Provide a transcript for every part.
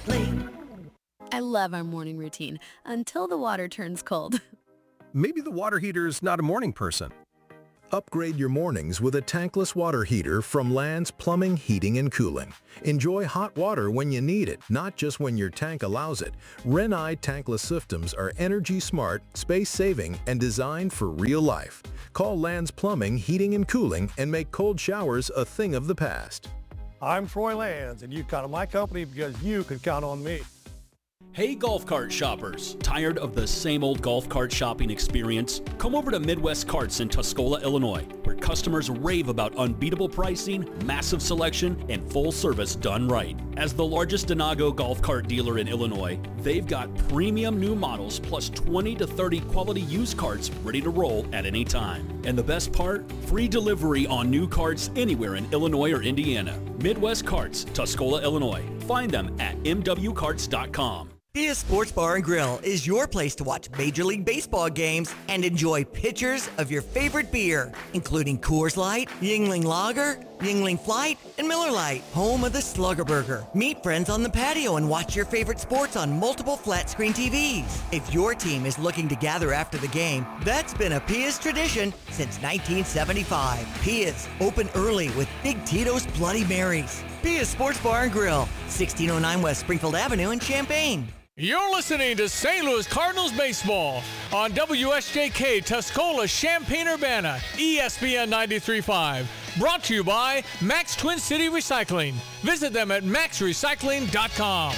I love our morning routine until the water turns cold. Maybe the water heater's not a morning person. Upgrade your mornings with a tankless water heater from Land's Plumbing, Heating, and Cooling. Enjoy hot water when you need it, not just when your tank allows it. Renai tankless systems are energy smart, space-saving, and designed for real life. Call Land's Plumbing, Heating, and Cooling and make cold showers a thing of the past. I'm Troy Lands, and you count on my company because you can count on me. Hey golf cart shoppers, tired of the same old golf cart shopping experience? Come over to Midwest Carts in Tuscola, Illinois, where customers rave about unbeatable pricing, massive selection, and full service done right. As the largest Denago golf cart dealer in Illinois, they've got premium new models plus 20 to 30 quality used carts ready to roll at any time. And the best part? Free delivery on new carts anywhere in Illinois or Indiana. Midwest Carts, Tuscola, Illinois. Find them at mwcarts.com. Pia Sports Bar and Grill is your place to watch Major League Baseball games and enjoy pitchers of your favorite beer, including Coors Light, Yuengling Lager, Yuengling Flight, and Miller Lite, home of the Slugger Burger. Meet friends on the patio and watch your favorite sports on multiple flat-screen TVs. If your team is looking to gather after the game, that's been a Pia's tradition since 1975. Pia's, open early with Big Tito's Bloody Marys. Pia's Sports Bar and Grill, 1609 West Springfield Avenue in Champaign. You're listening to St. Louis Cardinals baseball on WSJK Tuscola, Champaign-Urbana, ESPN 93.5. Brought to you by Max Twin City Recycling. Visit them at maxrecycling.com.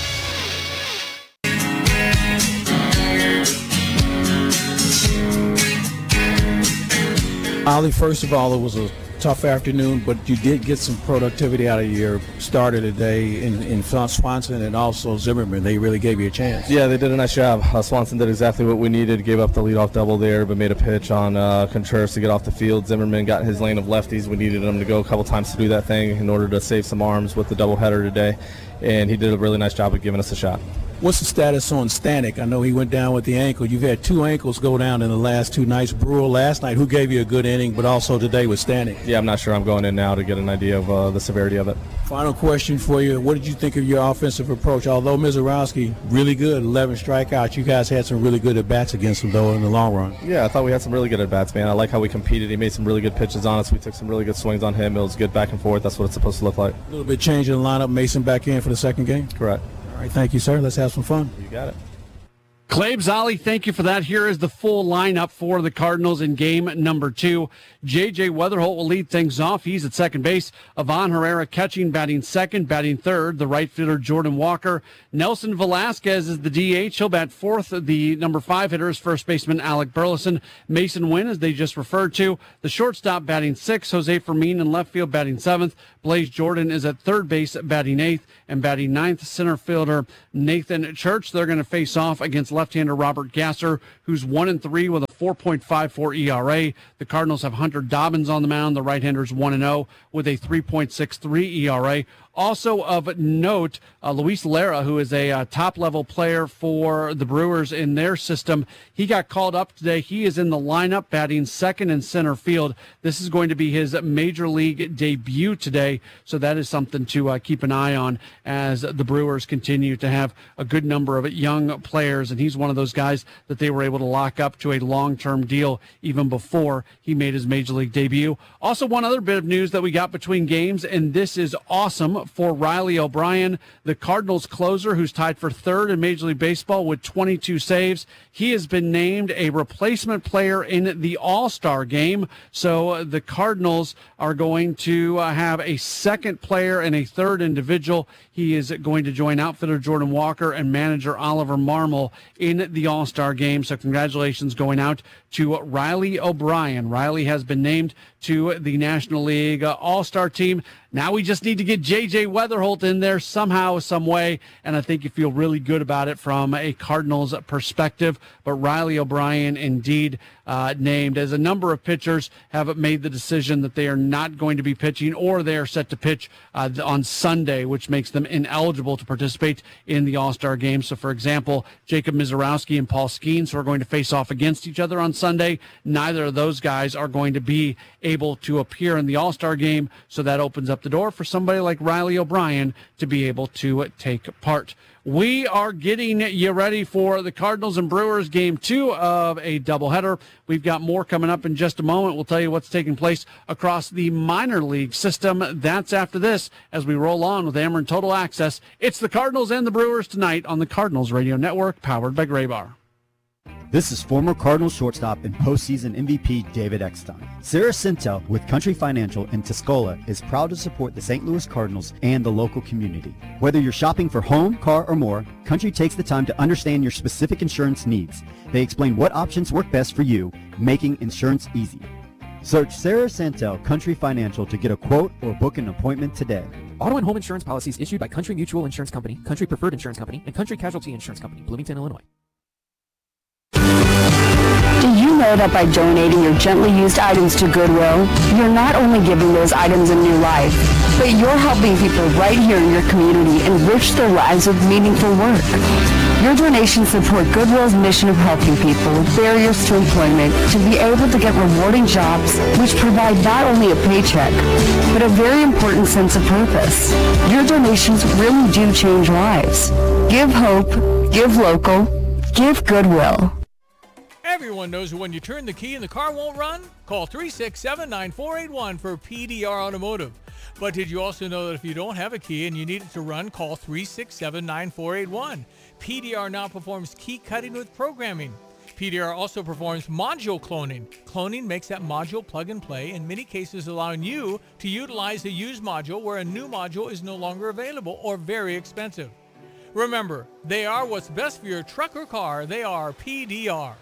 Ollie, first of all, it was a tough afternoon, but you did get some productivity out of your starter today in Swanson and also Zimmerman. They really gave you a chance. Yeah, they did a nice job. Swanson did exactly what we needed, gave up the leadoff double there, but made a pitch on Contreras to get off the field. Zimmerman got his lane of lefties. We needed him to go a couple times to do that thing in order to save some arms with the doubleheader today, and he did a really nice job of giving us a shot. What's the status on Stanek? I know he went down with the ankle. You've had two ankles go down in the last two nights. Brewer last night, who gave you a good inning, but also today with Stanek. Yeah, I'm not sure. I'm going in now to get an idea of the severity of it. Final question for you. What did you think of your offensive approach? Although Mizorowski, really good, 11 strikeouts, you guys had some really good at-bats against him, though, in the long run. Yeah, I thought we had some really good at-bats, man. I like how we competed. He made some really good pitches on us. We took some really good swings on him. It was good back and forth. That's what it's supposed to look like. A little bit change in the lineup. Mason back in for the second game? Correct. All right, thank you, sir. Let's have some fun. You got it. Claibs, Ollie, thank you for that. Here is the full lineup for the Cardinals in game number 2. J.J. Weatherholt will lead things off. He's at second base. Ivan Herrera catching, batting second, batting third. The right fielder, Jordan Walker. Nelson Velasquez is the DH. He'll bat fourth. The number 5 hitter is first baseman Alec Burleson. Mason Wynn, as they just referred to. The shortstop batting 6. Jose Fermin in left field batting 7th. Blaze Jordan is at third base batting 8th. And batting 9th, center fielder Nathan Church. They're going to face off against left-hander Robert Gasser, who's 1-3 with a 4.54 ERA. The Cardinals have Hunter Dobbins on the mound. The right-hander's 1-0 with a 3.63 ERA. Also of note, Luis Lara, who is a top-level player for the Brewers in their system, he got called up today. He is in the lineup, batting second in center field. This is going to be his major league debut today, so that is something to keep an eye on as the Brewers continue to have a good number of young players, and he's one of those guys that they were able to lock up to a long-term deal even before he made his major league debut. Also, one other bit of news that we got between games, and this is awesome for Riley O'Brien, the Cardinals closer who's tied for third in Major League Baseball with 22 saves. He has been named a replacement player in the All-Star game. So the Cardinals are going to have a second player and a third individual. He is going to join outfielder Jordan Walker and manager Oliver Marmol in the All-Star game. So congratulations going out to Riley O'Brien. Riley has been named to the National League All-Star team. Now we just need to get J.J. Weatherholt in there somehow, some way, and I think you feel really good about it from a Cardinals perspective. But Riley O'Brien indeed named, as a number of pitchers have made the decision that they are not going to be pitching, or they are set to pitch on Sunday, which makes them ineligible to participate in the All-Star game. So, for example, Jacob Mizorowski and Paul Skeens, who are going to face off against each other on Sunday, neither of those guys are going to be able to appear in the All-Star game, so that opens up the door for somebody like Riley O'Brien to be able to take part. We are getting you ready for the Cardinals and Brewers game 2 of a doubleheader. We've got more coming up in just a moment. We'll tell you what's taking place across the minor league system. That's after this, as we roll on with Ameren Total Access. It's the Cardinals and the Brewers tonight on the Cardinals Radio Network, powered by Graybar. This is former Cardinals shortstop and postseason MVP David Eckstein. Sarah Sintel with Country Financial in Tuscola is proud to support the St. Louis Cardinals and the local community. Whether you're shopping for home, car, or more, Country takes the time to understand your specific insurance needs. They explain what options work best for you, making insurance easy. Search Sarah Santel Country Financial to get a quote or book an appointment today. Auto and home insurance policies issued by Country Mutual Insurance Company, Country Preferred Insurance Company, and Country Casualty Insurance Company, Bloomington, Illinois. Do you know that by donating your gently used items to Goodwill, you're not only giving those items a new life, but you're helping people right here in your community enrich their lives with meaningful work. Your donations support Goodwill's mission of helping people with barriers to employment to be able to get rewarding jobs which provide not only a paycheck, but a very important sense of purpose. Your donations really do change lives. Give hope, give local, give Goodwill. Everyone knows when you turn the key and the car won't run? Call 367-9481 for PDR Automotive. But did you also know that if you don't have a key and you need it to run, call 367-9481. PDR now performs key cutting with programming. PDR also performs module cloning. Cloning makes that module plug and play, in many cases allowing you to utilize a used module where a new module is no longer available or very expensive. Remember, they are what's best for your truck or car. They are PDR.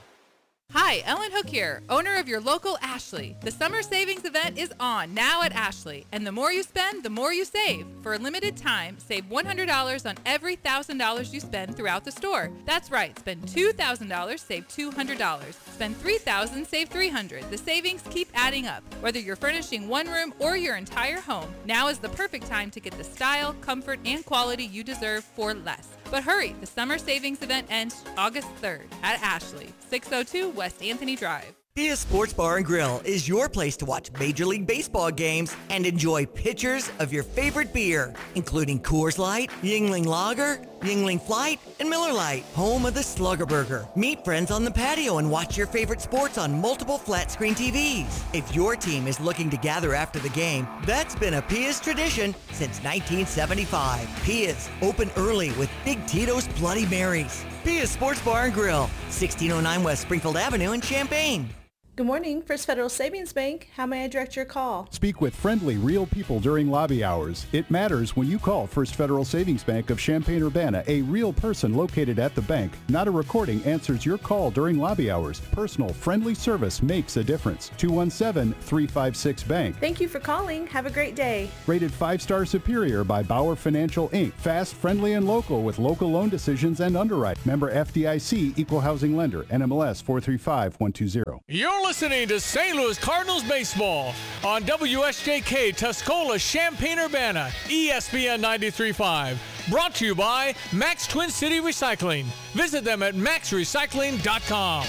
Hi, Ellen Hook here, owner of your local Ashley. The summer savings event is on now at Ashley, and the more you spend, the more you save. For a limited time, save $100 on every $1,000 you spend throughout the store. That's right, spend $2,000, save $200. Spend $3,000, save $300. The savings keep adding up. Whether you're furnishing one room or your entire home, now is the perfect time to get the style, comfort, and quality you deserve for less. But hurry, the summer savings event ends August 3rd at Ashley, 602 West Anthony Drive. Pia Sports Bar and Grill is your place to watch Major League Baseball games and enjoy pitchers of your favorite beer, including Coors Light, Yuengling Lager, Yuengling Flight, and Miller Lite, home of the Slugger Burger. Meet friends on the patio and watch your favorite sports on multiple flat-screen TVs. If your team is looking to gather after the game, that's been a Pia's tradition since 1975. Pia's, open early with Big Tito's Bloody Marys. Pia's Sports Bar and Grill, 1609 West Springfield Avenue in Champaign. Good morning, First Federal Savings Bank. How may I direct your call? Speak with friendly, real people during lobby hours. It matters when you call First Federal Savings Bank of Champaign-Urbana. A real person located at the bank. Not a recording answers your call during lobby hours. Personal, friendly service makes a difference. 217-356-BANK. Thank you for calling. Have a great day. Rated 5-star superior by Bauer Financial, Inc. Fast, friendly, and local with local loan decisions and underwrite. Member FDIC, Equal Housing Lender, NMLS 435120. You're listening to St. Louis Cardinals baseball on WSJK Tuscola, Champaign-Urbana, ESPN 93.5. Brought to you by Max Twin City Recycling. Visit them at maxrecycling.com.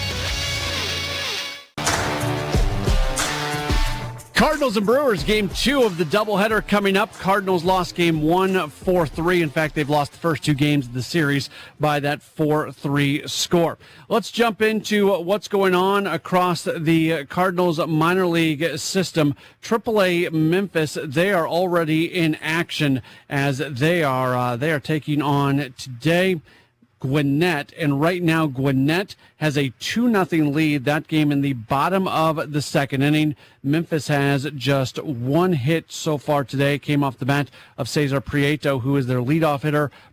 Cardinals and Brewers, game 2 of the doubleheader coming up. Cardinals lost game 1 4-3. In fact, they've lost the first 2 games of the series by that 4-3 score. Let's jump into what's going on across the Cardinals minor league system. AAA Memphis, they are already in action as they are taking on today Gwinnett, and right now Gwinnett has a 2-0 lead. That game in the bottom of the second inning. Memphis has just 1 hit so far today. Came off the bat of Cesar Prieto, who is their leadoff hitter.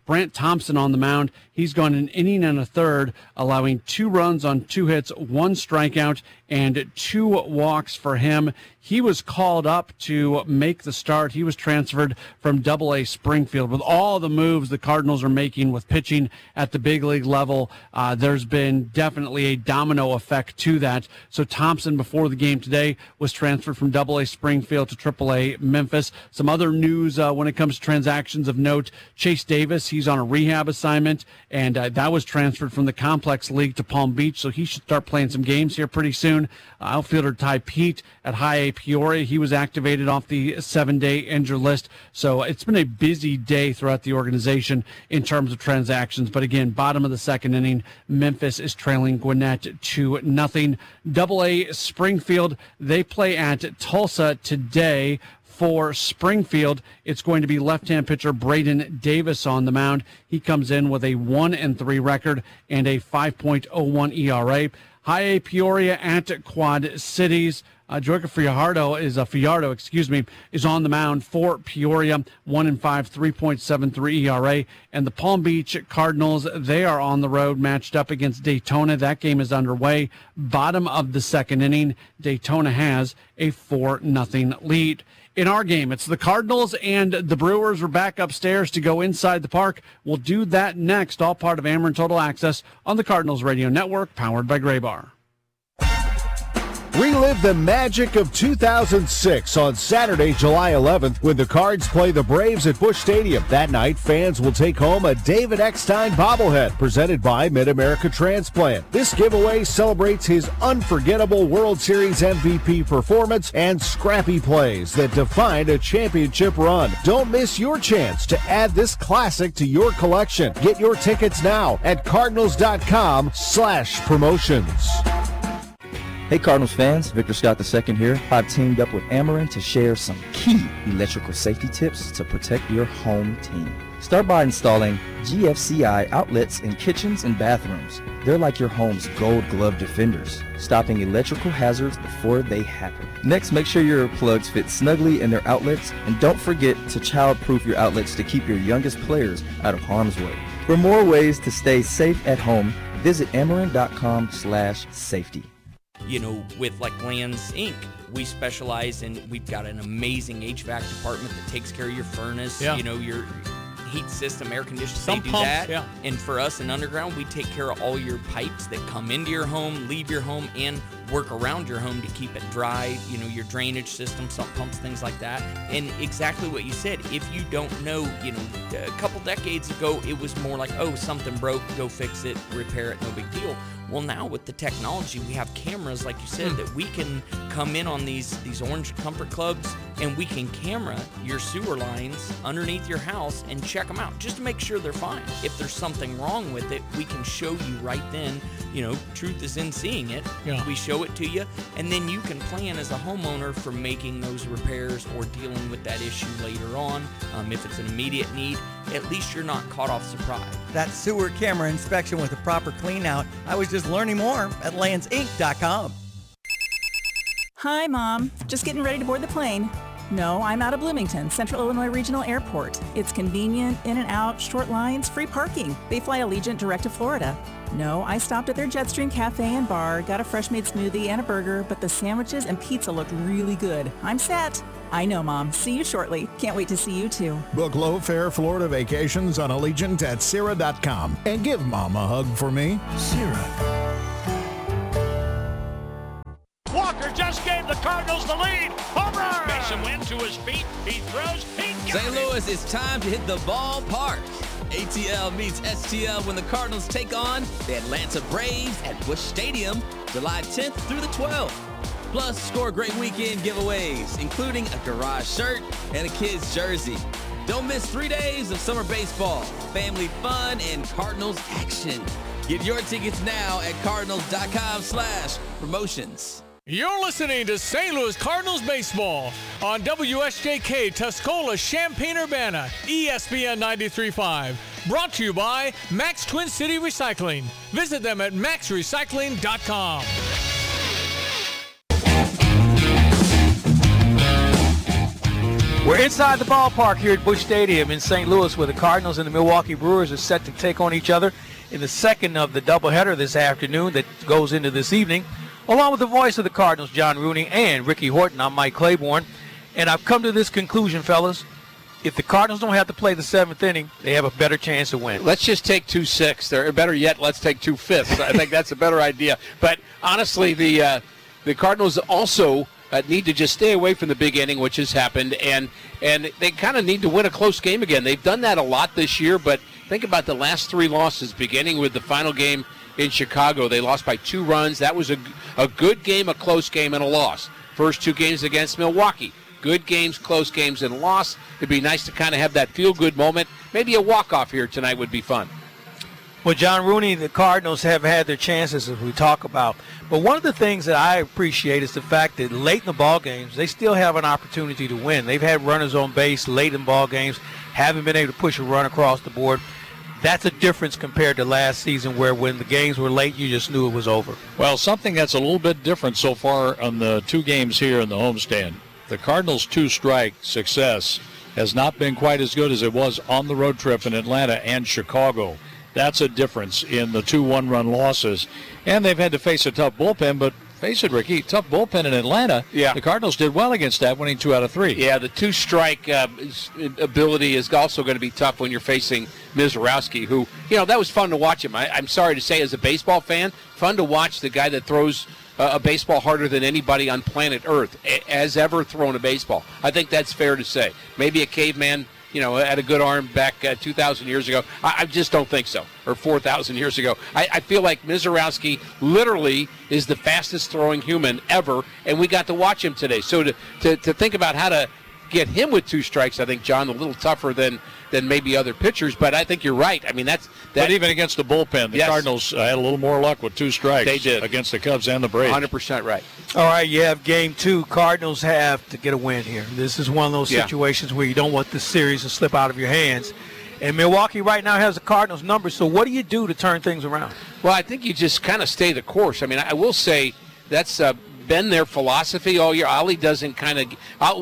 Brant Thompson on the mound. He's gone an inning and a third, allowing 2 runs on 2 hits, 1 strikeout, and 2 walks for him. He was called up to make the start. He was transferred from Double-A Springfield. With all the moves the Cardinals are making with pitching at the big league level, there's been definitely a domino effect to that. So Thompson, before the game today, was transferred from Double-A Springfield to Triple-A Memphis. Some other news when it comes to transactions of note: Chase Davis, he's on a rehab assignment, and that was transferred from the Complex League to Palm Beach, so he should start playing some games here pretty soon. Outfielder Ty Pete at High A Peoria, he was activated off the 7-day injured list. So it's been a busy day throughout the organization in terms of transactions. But again, bottom of the second inning, Memphis is trailing Gwinnett 2-0. Double-A Springfield, they play at Tulsa today. For Springfield, it's going to be left-hand pitcher Braden Davis on the mound. He comes in with a 1-3 record and a 5.01 ERA. High A Peoria at Quad Cities. Joaquin Fiardo is on the mound for Peoria, 1-5, 3.73 ERA. And the Palm Beach Cardinals, they are on the road, matched up against Daytona. That game is underway. Bottom of the second inning, Daytona has a 4-0 lead. In our game, it's the Cardinals and the Brewers are back upstairs to go inside the park. We'll do that next, all part of Ameren Total Access on the Cardinals Radio Network, powered by Graybar. Relive the magic of 2006 on Saturday, July 11th, when the Cards play the Braves at Busch Stadium. That night, fans will take home a David Eckstein bobblehead presented by Mid-America Transplant. This giveaway celebrates his unforgettable World Series MVP performance and scrappy plays that defined a championship run. Don't miss your chance to add this classic to your collection. Get your tickets now at cardinals.com/promotions. Hey Cardinals fans, Victor Scott II here. I've teamed up with Ameren to share some key electrical safety tips to protect your home team. Start by installing GFCI outlets in kitchens and bathrooms. They're like your home's gold glove defenders, stopping electrical hazards before they happen. Next, make sure your plugs fit snugly in their outlets, and don't forget to child-proof your outlets to keep your youngest players out of harm's way. For more ways to stay safe at home, visit Ameren.com/safety. You know, with like Lands Inc., we specialize in, we've got an amazing HVAC department that takes care of your furnace, you know, your heat system, air conditioning, they do pumps, that. And for us in Underground, we take care of all your pipes that come into your home, leave your home, and work around your home to keep it dry, you know, your drainage system, sump pumps, things like that. And exactly what you said, if you don't know, you know, a couple decades ago, it was more like, oh, something broke, go fix it, repair it, no big deal. Well, now with the technology, we have cameras, like you said, that we can come in on these Orange Comfort Clubs, and we can camera your sewer lines underneath your house and check them out just to make sure they're fine. If there's something wrong with it, we can show you right then. You know, truth is in seeing it. Yeah. We show it to you, and then you can plan as a homeowner for making those repairs or dealing with that issue later on. If it's an immediate need, at least you're not caught off surprise. That sewer camera inspection with a proper clean out, I was just learning more at landsinc.com. Hi, Mom. Just getting ready to board the plane. No, I'm out of Bloomington, Central Illinois Regional Airport. It's convenient, in and out, short lines, free parking. They fly Allegiant direct to Florida. No, I stopped at their Jetstream Cafe and Bar, got a fresh-made smoothie and a burger, but the sandwiches and pizza looked really good. I'm set. I know, Mom. See you shortly. Can't wait to see you, too. Book low-fare Florida vacations on Allegiant at Sierra.com. And give Mom a hug for me. Sierra. Walker just gave the Cardinals the lead. Home run! Mason Wynn to his feet. He throws. He got St. Louis, it's time to hit the ballpark. ATL meets STL when the Cardinals take on the Atlanta Braves at Busch Stadium, July 10th through the 12th. Plus, score great weekend giveaways, including a garage shirt and a kid's jersey. Don't miss 3 days of summer baseball, family fun, and Cardinals action. Get your tickets now at cardinals.com/promotions. You're listening to St. Louis Cardinals baseball on WSJK Tuscola, Champaign-Urbana, ESPN 93.5. Brought to you by Max Twin City Recycling. Visit them at maxrecycling.com. We're inside the ballpark here at Busch Stadium in St. Louis, where the Cardinals and the Milwaukee Brewers are set to take on each other in the second of the doubleheader this afternoon that goes into this evening. Along with the voice of the Cardinals, John Rooney, and Ricky Horton, I'm Mike Claiborne. And I've come to this conclusion, fellas. If the Cardinals don't have to play the seventh inning, they have a better chance to win. Let's just take 2/6. Or better yet, let's take 2/5. I think that's a better idea. But honestly, the Cardinals also need to just stay away from the big inning, which has happened, and they kind of need to win a close game again. They've done that a lot this year, but think about the last 3 losses, beginning with the final game in Chicago. They lost by 2 runs. That was a good game, a close game, and a loss. First 2 games against Milwaukee. Good games, close games, and a loss. It'd be nice to kind of have that feel-good moment. Maybe a walk-off here tonight would be fun. Well, John Rooney, the Cardinals have had their chances, as we talk about. But one of the things that I appreciate is the fact that late in the ball games, they still have an opportunity to win. They've had runners on base late in ball games, haven't been able to push a run across the board. That's a difference compared to last season, where when the games were late, you just knew it was over. Well, something that's a little bit different so far on the 2 games here in the homestand. The Cardinals' 2-strike success has not been quite as good as it was on the road trip in Atlanta and Chicago. That's a difference in the 2 one-run losses. And they've had to face a tough bullpen, but face it, Ricky, tough bullpen in Atlanta. Yeah. The Cardinals did well against that, winning 2 out of 3. Yeah, the 2-strike ability is also going to be tough when you're facing Mizorowski, who, that was fun to watch him. I'm sorry to say, as a baseball fan, fun to watch the guy that throws a baseball harder than anybody on planet Earth has ever thrown a baseball. I think that's fair to say. Maybe a caveman, had a good arm back 2,000 years ago. I just don't think so, or 4,000 years ago. I feel like Mizorowski literally is the fastest throwing human ever, and we got to watch him today. So to think about how to get him with 2 strikes, I think, John, a little tougher than maybe other pitchers, but I think you're right. I mean, But even against the bullpen, the Cardinals had a little more luck with 2 strikes. They did. Against the Cubs and the Braves. 100% right. All right, you have game 2. Cardinals have to get a win here. This is one of those situations where you don't want this series to slip out of your hands. And Milwaukee right now has the Cardinals' number, so what do you do to turn things around? Well, I think you just kind of stay the course. I mean, I will say that's been their philosophy all year. Ollie doesn't kind of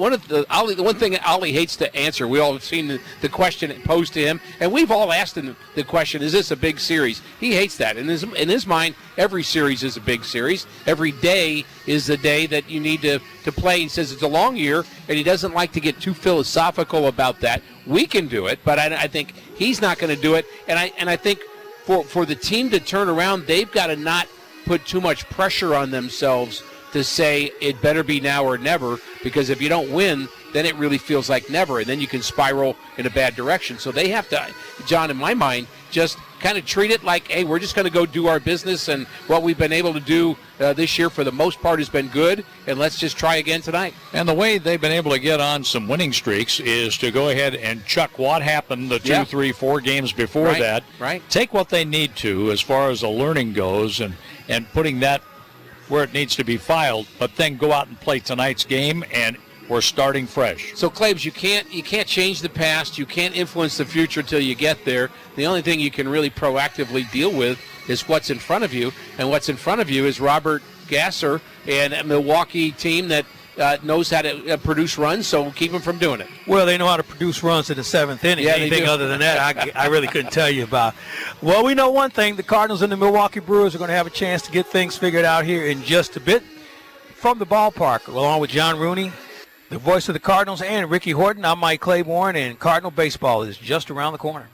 the one thing Ollie hates to answer. We all have seen the question posed to him, and we've all asked him the question: is this a big series? He hates that. In his mind, every series is a big series. Every day is the day that you need to play. He says it's a long year, and he doesn't like to get too philosophical about that. We can do it, but I think he's not going to do it. And I think for the team to turn around, they've got to not put too much pressure on themselves to say it better be now or never, because if you don't win, then it really feels like never, and then you can spiral in a bad direction. So they have to, John, in my mind, just kind of treat it like, hey, we're just going to go do our business, and what we've been able to do this year for the most part has been good, and let's just try again tonight. And the way they've been able to get on some winning streaks is to go ahead and chuck what happened the 2, 3, 4 games before that. Right. Take what they need to as far as the learning goes, and putting that where it needs to be filed, but then go out and play tonight's game, and we're starting fresh. So, Claibs, you can't change the past. You can't influence the future until you get there. The only thing you can really proactively deal with is what's in front of you, and what's in front of you is Robert Gasser and a Milwaukee team that knows how to produce runs, so keep them from doing it. Well, they know how to produce runs in the 7th inning. Yeah, anything other than that, I really couldn't tell you about. Well, we know one thing. The Cardinals and the Milwaukee Brewers are going to have a chance to get things figured out here in just a bit. From the ballpark, along with John Rooney, the voice of the Cardinals, and Ricky Horton, I'm Mike Claiborne, and Cardinal baseball is just around the corner.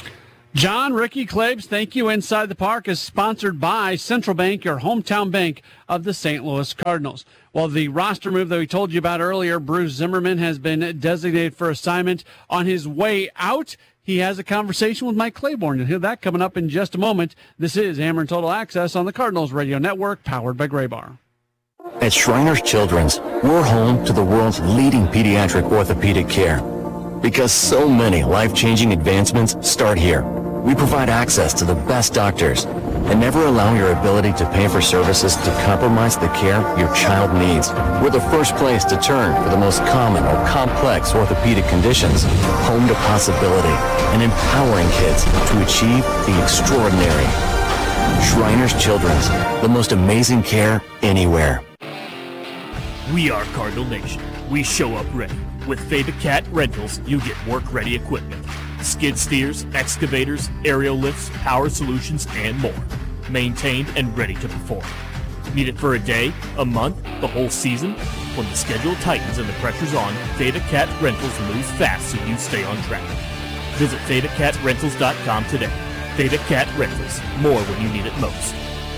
John, Ricky, Claibs, thank you. Inside the Park is sponsored by Central Bank, your hometown bank of the St. Louis Cardinals. Well, the roster move that we told you about earlier, Bruce Zimmerman has been designated for assignment. On his way out, he has a conversation with Mike Claiborne. You'll hear that coming up in just a moment. This is Hammer and Total Access on the Cardinals Radio Network, powered by Graybar. At Shriners Children's, we're home to the world's leading pediatric orthopedic care. Because so many life-changing advancements start here. We provide access to the best doctors and never allow your ability to pay for services to compromise the care your child needs. We're the first place to turn for the most common or complex orthopedic conditions. Home to possibility and empowering kids to achieve the extraordinary. Shriners Children's, the most amazing care anywhere. We are Cardinal Nation. We show up ready. With Theta Cat Rentals, you get work-ready equipment. Skid steers, excavators, aerial lifts, power solutions, and more. Maintained and ready to perform. Need it for a day, a month, the whole season? When the schedule tightens and the pressure's on, Theta Cat Rentals moves fast so you stay on track. Visit ThetaCatRentals.com today. Theta Cat Rentals. More when you need it most.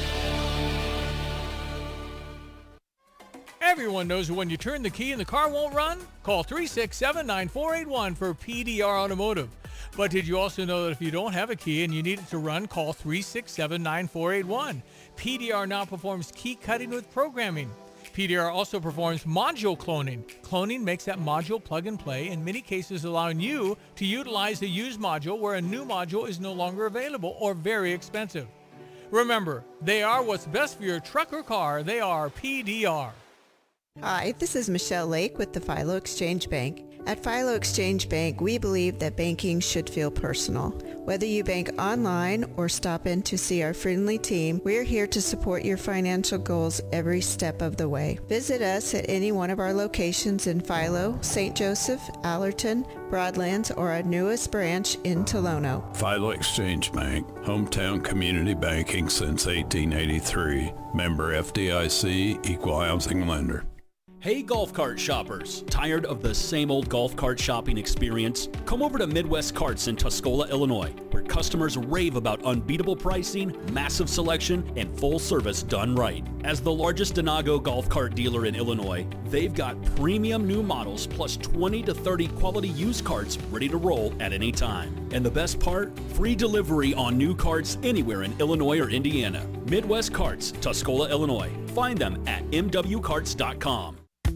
Everyone knows that when you turn the key and the car won't run, call 367-9481 for PDR Automotive. But did you also know that if you don't have a key and you need it to run, call 367-9481. PDR now performs key cutting with programming. PDR also performs module cloning. Cloning makes that module plug and play, in many cases allowing you to utilize a used module where a new module is no longer available or very expensive. Remember, they are what's best for your truck or car. They are PDR. Hi, this is Michelle Lake with the Philo Exchange Bank. At Philo Exchange Bank, we believe that banking should feel personal. Whether you bank online or stop in to see our friendly team, we're here to support your financial goals every step of the way. Visit us at any one of our locations in Philo, St. Joseph, Allerton, Broadlands, or our newest branch in Tolono. Philo Exchange Bank, hometown community banking since 1883. Member FDIC, equal housing lender. Hey golf cart shoppers, tired of the same old golf cart shopping experience? Come over to Midwest Carts in Tuscola, Illinois, where customers rave about unbeatable pricing, massive selection, and full service done right. As the largest Denago golf cart dealer in Illinois, they've got premium new models plus 20 to 30 quality used carts ready to roll at any time. And the best part? Free delivery on new carts anywhere in Illinois or Indiana. Midwest Carts, Tuscola, Illinois. Find them at mwcarts.com.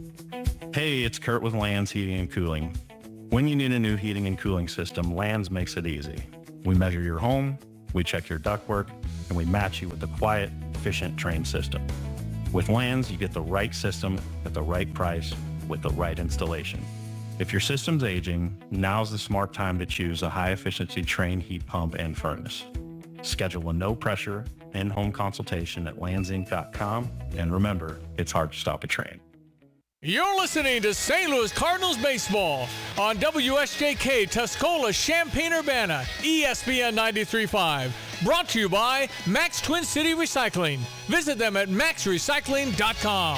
Hey, it's Kurt with Lands Heating and Cooling. When you need a new heating and cooling system, Lands makes it easy. We measure your home, we check your ductwork, and we match you with a quiet, efficient, trained system. With Lands, you get the right system at the right price with the right installation. If your system's aging, now's the smart time to choose a high-efficiency trained heat pump and furnace. Schedule a no-pressure, in-home consultation at landsinc.com, and remember, it's hard to stop a train. You're listening to St. Louis Cardinals baseball on WSJK Tuscola, Champaign-Urbana, ESPN 93.5. Brought to you by Max Twin City Recycling. Visit them at maxrecycling.com.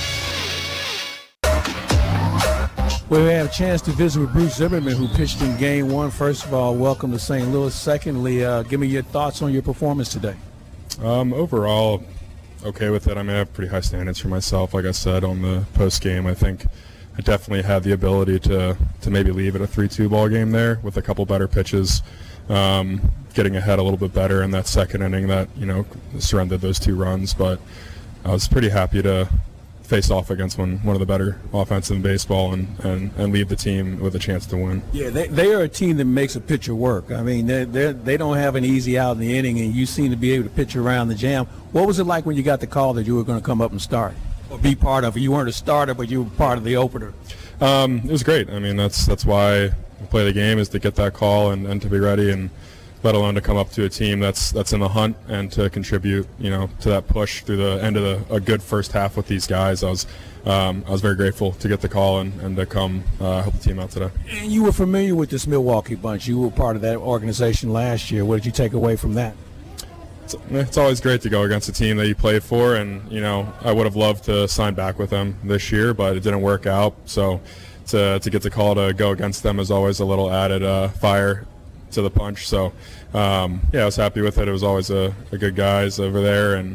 We had a chance to visit with Bruce Zimmerman, who pitched in Game 1. First of all, welcome to St. Louis. Secondly, give me your thoughts on your performance today. Overall, okay with it. I mean, I have pretty high standards for myself. Like I said on the post game, I think I definitely had the ability to maybe leave it a 3-2 ball game there with a couple better pitches, getting ahead a little bit better in that second inning that, surrendered those 2 runs. But I was pretty happy to face off against one of the better offensive in baseball and leave the team with a chance to win. Yeah, they are a team that makes a pitcher work. I mean, they don't have an easy out in the inning, and you seem to be able to pitch around the jam. What was it like when you got the call that you were going to come up and start or be part of it? You weren't a starter, but you were part of the opener. It was great. I mean, that's why we play the game, is to get that call and to be ready, and let alone to come up to a team that's in the hunt and to contribute, to that push through the end of a good first half with these guys. I was very grateful to get the call and to come help the team out today. And you were familiar with this Milwaukee bunch. You were part of that organization last year. What did you take away from that? It's always great to go against a team that you played for, and I would have loved to sign back with them this year, but it didn't work out. So to get the call to go against them is always a little added fire to the punch. So I was happy with it. It was always a good guys over there, and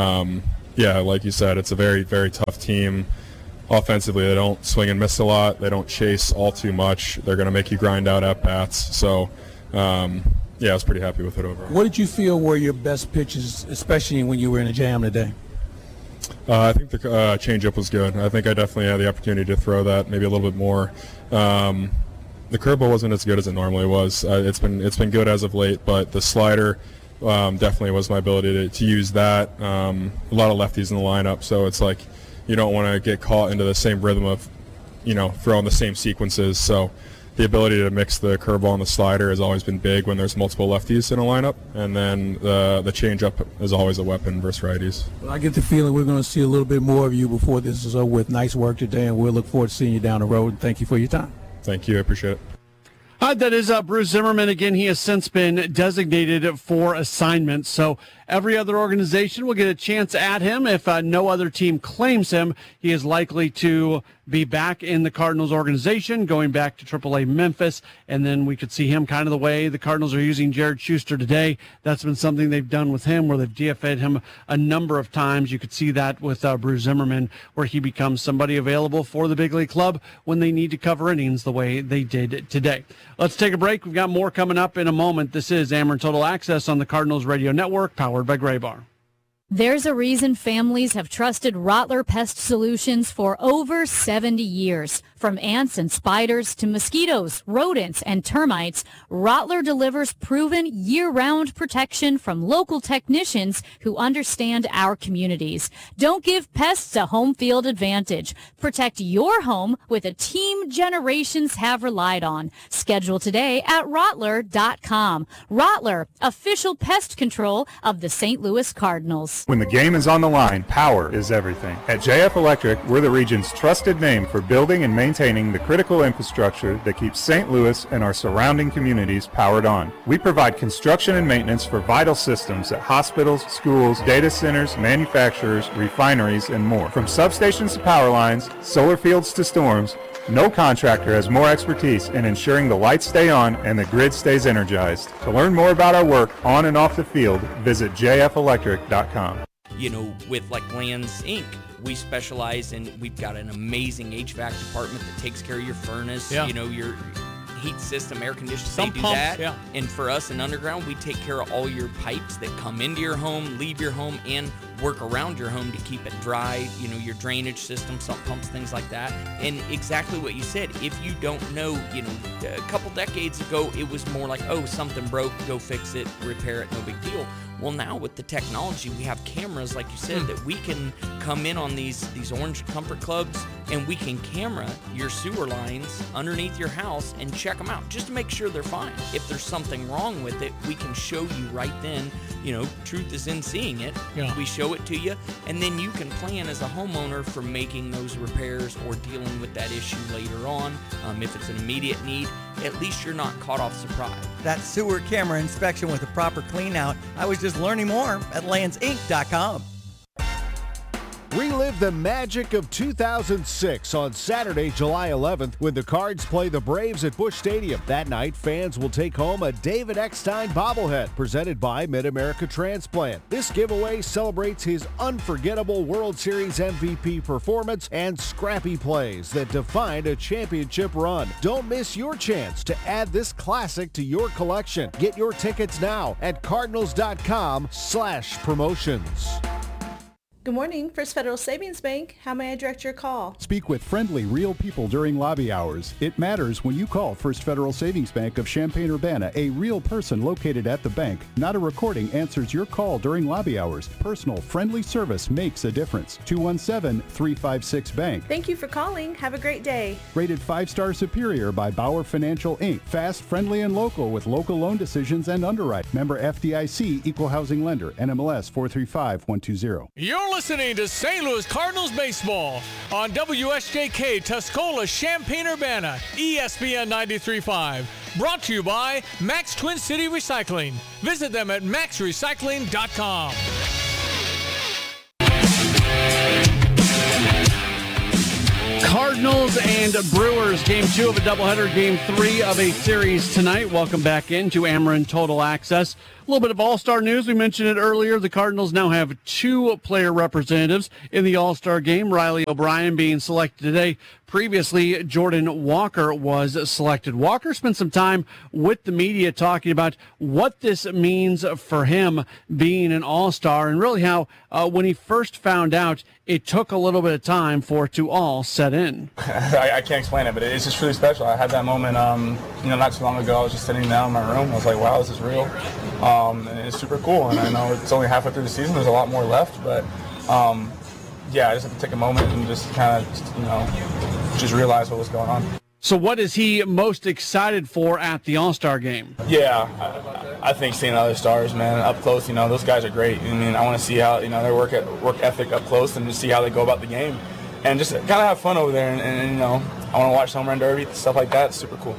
like you said, it's a very, very tough team. Offensively, they don't swing and miss a lot. They don't chase all too much. They're going to make you grind out at bats. So I was pretty happy with it overall. What did you feel were your best pitches, especially when you were in a jam today? I think the changeup was good. I think I definitely had the opportunity to throw that maybe a little bit more. The curveball wasn't as good as it normally was. It's been good as of late, but the slider definitely was my ability to use that. A lot of lefties in the lineup, so it's like you don't want to get caught into the same rhythm of, throwing the same sequences. So the ability to mix the curveball and the slider has always been big when there's multiple lefties in a lineup, and then the changeup is always a weapon versus righties. Well, I get the feeling we're going to see a little bit more of you before this is over with. Nice work today, and we'll look forward to seeing you down the road. And thank you for your time. Thank you. I appreciate it. That is Bruce Zimmermann. Again, he has since been designated for assignment, so every other organization will get a chance at him. If no other team claims him, he is likely to be back in the Cardinals organization, going back to AAA Memphis, and then we could see him kind of the way the Cardinals are using Jared Schuster today. That's been something they've done with him, where they've DFA'd him a number of times. You could see that with Bruce Zimmermann, where he becomes somebody available for the big league club when they need to cover innings the way they did today. Let's take a break. We've got more coming up in a moment. This is Ameren Total Access on the Cardinals Radio Network, powered by Graybar. There's a reason families have trusted Rottler Pest Solutions for over 70 years. From ants and spiders to mosquitoes, rodents, and termites, Rottler delivers proven year-round protection from local technicians who understand our communities. Don't give pests a home field advantage. Protect your home with a team generations have relied on. Schedule today at Rottler.com. Rottler, official pest control of the St. Louis Cardinals. When the game is on the line, power is everything. At JF Electric, we're the region's trusted name for building and maintaining the critical infrastructure that keeps St. Louis and our surrounding communities powered on. We provide construction and maintenance for vital systems at hospitals, schools, data centers, manufacturers, refineries, and more. From substations to power lines, solar fields to storms, no contractor has more expertise in ensuring the lights stay on and the grid stays energized. To learn more about our work on and off the field, visit jfelectric.com. You know, with like Lands Inc., we specialize in, we've got an amazing HVAC department that takes care of your furnace, you know, your heat system, air conditioning, they do pumps, that. And for us in Underground, we take care of all your pipes that come into your home, leave your home, and work around your home to keep it dry, you know, your drainage system, sump pumps, things like that. And exactly what you said, if you don't know, you know, a couple decades ago, it was more like, oh, something broke, go fix it, repair it, no big deal. Well, now with the technology, we have cameras, like you said, that we can come in on these Orange Comfort Clubs, and we can camera your sewer lines underneath your house and check them out just to make sure they're fine. If there's something wrong with it, we can show you right then. You know, truth is in seeing it. We show it to you, and then you can plan as a homeowner for making those repairs or dealing with that issue later on. If it's an immediate need, at least you're not caught off surprise. That sewer camera inspection with a proper clean out. I was just learning more at landsinc.com. Relive the magic of 2006 on Saturday, July 11th, when the Cards play the Braves at Busch Stadium. That night, fans will take home a David Eckstein bobblehead presented by Mid-America Transplant. This giveaway celebrates his unforgettable World Series MVP performance and scrappy plays that defined a championship run. Don't miss your chance to add this classic to your collection. Get your tickets now at cardinals.com/promotions. Good morning, First Federal Savings Bank. How may I direct your call? Speak with friendly, real people during lobby hours. It matters when you call First Federal Savings Bank of Champaign-Urbana. A real person located at the bank. Not a recording answers your call during lobby hours. Personal, friendly service makes a difference. 217-356-BANK. Thank you for calling. Have a great day. Rated 5-star superior by Bauer Financial, Inc. Fast, friendly, and local with local loan decisions and underwrite. Member FDIC, Equal Housing Lender, NMLS 435120. You're listening to St. Louis Cardinals baseball on WSJK Tuscola Champaign-Urbana, ESPN 93.5. Brought to you by Max Twin City Recycling. Visit them at maxrecycling.com. Cardinals and Brewers, Game 2 of a doubleheader, Game 3 of a series tonight. Welcome back into Ameren Total Access. A little bit of All-Star news. We mentioned it earlier. The Cardinals now have 2 player representatives in the All-Star game. Riley O'Brien being selected today. Previously, Jordan Walker was selected. Walker spent some time with the media talking about what this means for him being an All-Star and really how when he first found out, it took a little bit of time for it to all set in. I can't explain it, but it's just really special. I had that moment, not too long ago. I was just sitting down in my room. I was like, wow, this is real. And it's super cool. And I know it's only halfway through the season. There's a lot more left, but I just have to take a moment and just kind of, just realize what was going on. So what is he most excited for at the All-Star game? Yeah, I think seeing other stars, man, up close, those guys are great. I mean, I want to see how, their work ethic up close and just see how they go about the game. And just kind of have fun over there. And I want to watch home run derby, stuff like that. It's super cool.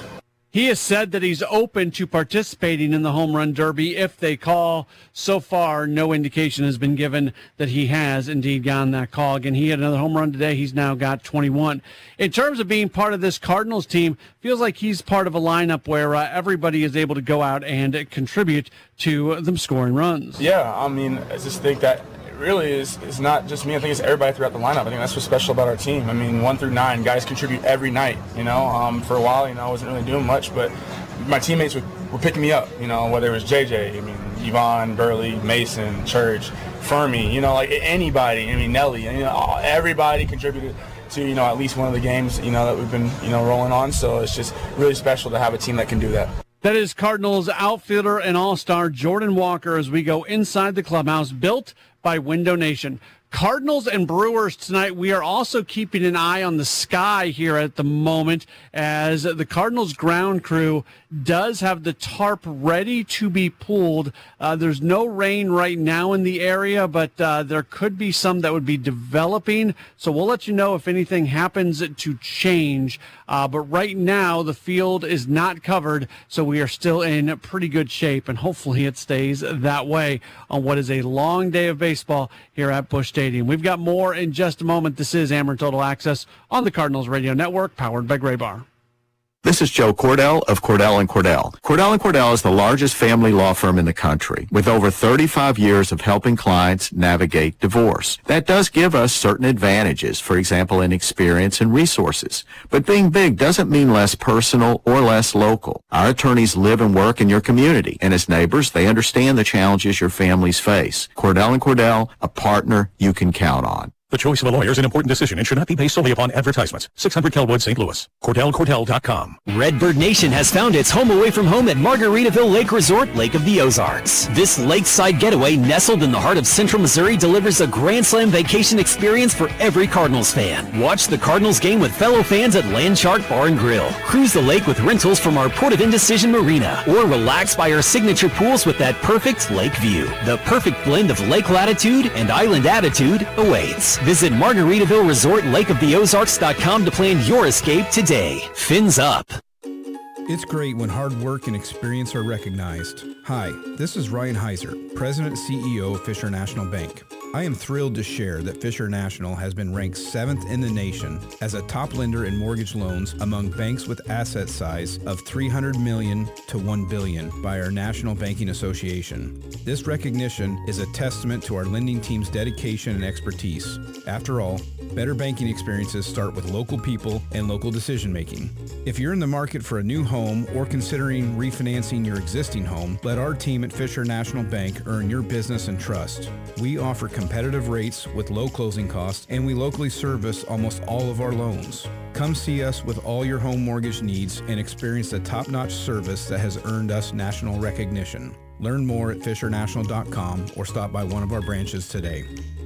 He has said that he's open to participating in the home run derby if they call. So far, no indication has been given that he has indeed gotten that call. Again, he had another home run today. He's now got 21. In terms of being part of this Cardinals team, feels like he's part of a lineup where everybody is able to go out and contribute to them scoring runs. Yeah, I mean, I just think that really is not just me. I think it's everybody throughout the lineup. I think that's what's special about our team. I mean, 1 through 9, guys contribute every night. For a while, I wasn't really doing much, but my teammates were picking me up. Whether it was JJ, Yvonne, Burley, Mason, Church, Fermi. Like anybody. Nelly. Everybody contributed to at least one of the games that we've been rolling on. So it's just really special to have a team that can do that. That is Cardinals outfielder and all-star Jordan Walker as we go inside the clubhouse, built by Window Nation. Cardinals and Brewers tonight. We are also keeping an eye on the sky here at the moment as the Cardinals ground crew does have the tarp ready to be pulled. There's no rain right now in the area, but there could be some that would be developing. So we'll let you know if anything happens to change. But right now, the field is not covered, so we are still in pretty good shape, and hopefully it stays that way on what is a long day of baseball here at Busch Stadium. We've got more in just a moment. This is Ameren Total Access on the Cardinals Radio Network, powered by Graybar. This is Joe Cordell of Cordell & Cordell. Cordell & Cordell is the largest family law firm in the country with over 35 years of helping clients navigate divorce. That does give us certain advantages, for example, in experience and resources. But being big doesn't mean less personal or less local. Our attorneys live and work in your community, and as neighbors, they understand the challenges your families face. Cordell & Cordell, a partner you can count on. The choice of a lawyer is an important decision and should not be based solely upon advertisements. 600 Kelwood, St. Louis. CordellCordell.com. Redbird Nation has found its home away from home at Margaritaville Lake Resort, Lake of the Ozarks. This lakeside getaway, nestled in the heart of central Missouri, delivers a Grand Slam vacation experience for every Cardinals fan. Watch the Cardinals game with fellow fans at Landchart Bar and Grill. Cruise the lake with rentals from our Port of Indecision Marina. Or relax by our signature pools with that perfect lake view. The perfect blend of lake latitude and island attitude awaits. Visit Margaritaville Resort Lake of the Ozarks.com to plan your escape today. Fins up. It's great when hard work and experience are recognized. Hi, this is Ryan Heiser, President and CEO of Fisher National Bank. I am thrilled to share that Fisher National has been ranked 7th in the nation as a top lender in mortgage loans among banks with asset size of $300 million to $1 billion by our National Banking Association. This recognition is a testament to our lending team's dedication and expertise. After all, better banking experiences start with local people and local decision making. If you're in the market for a new home or considering refinancing your existing home, let our team at Fisher National Bank earn your business and trust. We offer competitive rates with low closing costs, and we locally service almost all of our loans. Come see us with all your home mortgage needs and experience the top-notch service that has earned us national recognition. Learn more at fishernational.com or stop by one of our branches today.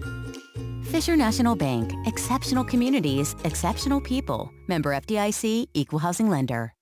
Fisher National Bank. Exceptional communities, exceptional people. Member FDIC, Equal Housing Lender.